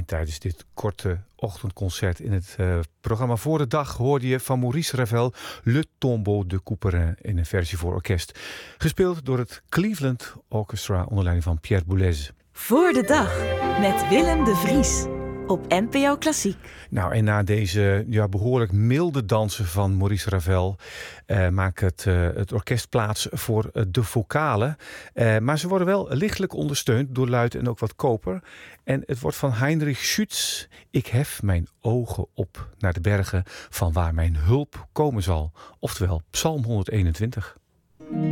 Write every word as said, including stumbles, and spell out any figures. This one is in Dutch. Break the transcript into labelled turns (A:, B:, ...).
A: En tijdens dit korte ochtendconcert in het uh, programma Voor de Dag hoorde je van Maurice Ravel Le Tombeau de Couperin in een versie voor orkest. Gespeeld door het Cleveland Orchestra onder leiding van Pierre Boulez.
B: Voor de Dag met Willem de Vries op N P O Klassiek.
A: Nou, en na deze ja, behoorlijk milde dansen van Maurice Ravel uh, maakt het, uh, het orkest plaats voor uh, de vocalen. Uh, maar ze worden wel lichtelijk ondersteund door luid en ook wat koper. En het wordt van Heinrich Schütz. Ik hef mijn ogen op naar de bergen van waar mijn hulp komen zal. Oftewel Psalm honderdeenentwintig.